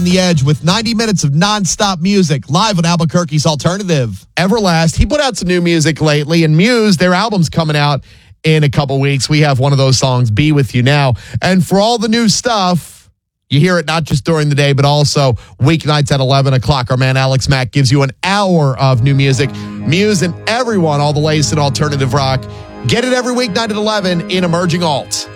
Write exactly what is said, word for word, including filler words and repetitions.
The Edge with ninety minutes of nonstop music live on Albuquerque's Alternative. Everlast, he put out some new music lately, and Muse, their album's coming out in a couple weeks. We have one of those songs, Be With You Now. And for all the new stuff, you hear it not just during the day, but also weeknights at eleven o'clock. Our man Alex Mack gives you an hour of new music. Muse and everyone, all the latest in alternative rock. Get it every weeknight at eleven in Emerging Alt.